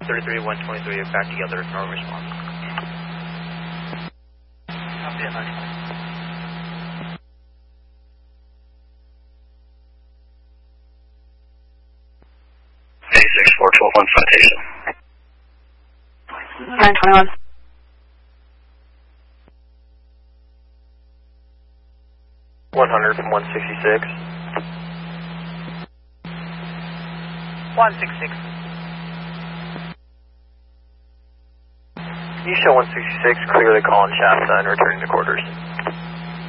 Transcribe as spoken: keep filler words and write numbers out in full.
thirty-three, one twenty-three, back together, no response. Copy at ninety-one. eighty-six, four twelve, one citation. nine twenty-one. one hundred from one sixty-six. one sixty-six. Can you show one sixty-six clearly calling Shasta and returning to quarters?